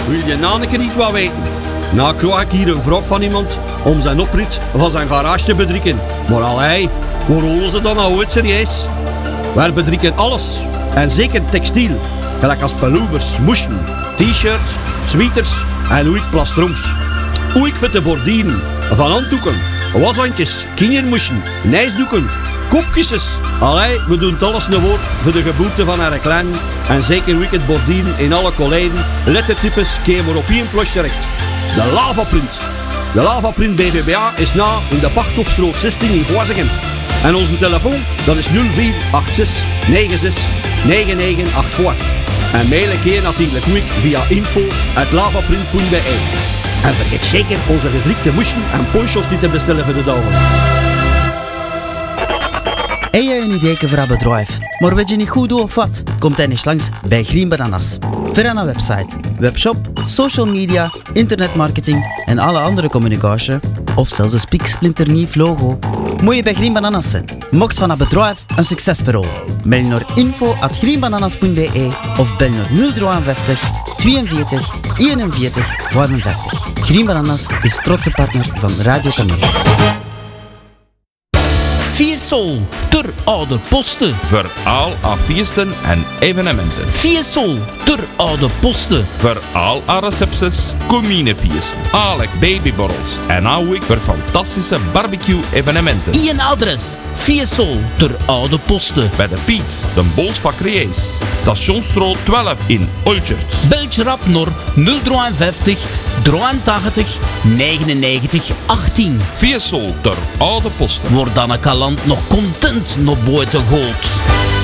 wil je na een keer niet wat weten? Nou krijg ik hier een vraag van iemand om zijn oprit van zijn garage te bedrikken. Maar allee, waar holen ze dan nou uit serieus? Wij bedrikken alles. En zeker textiel. Gelijk als pullovers, moesten, t-shirts, sweaters en hoe ik plastrooms. Hoe ik voor te bordieren. Van handdoeken, washandjes, kindermoesten, nijsdoeken, koopkisses. Allee, we doen het alles nu voor de geboorte van haar klein. En zeker hoe ik het bordieren in alle kolijden. Lettertypes keer op één plosje terecht. De Lavaprint. De Lavaprint BVBA is na in de Pachthofstroot 16 in Goazegem. En onze telefoon, dat is 0486 96 9984. En mail een keer natuurlijk ook via info@lavaprint.be. En vergeet zeker onze gedrukte moesten en ponchos die te bestellen voor de dagen. Heb je een idee voor een bedrijf, maar weet je niet goed hoe of wat? Komt hij eens langs bij Green Bananas. Voor een website, webshop, social media, internetmarketing en alle andere communicatie, of zelfs een spiksplinternieuw logo, moet je bij Green Bananas zijn. Mocht van een bedrijf een succesverhaal. Mail naar info@greenbananas.be of bel naar 053 42 41 55. Green Bananas is trotse partner van Radio Tamil. Fiesol, ter oude posten. Voor al haar feesten en evenementen. Fiesol, ter oude posten. Voor al haar recepties, communefeesten, alle babyborrels en ook voor fantastische barbecue-evenementen. Een adres, Fiesol, ter oude posten. Bij de Piet, de Bolsbakkerijs, Stationsstraat 12 in Olchert. Beltje rap naar 053 83 99 18. Fiesol ter oude posten. Wordt dan een kalant nog content naar buiten gehaald.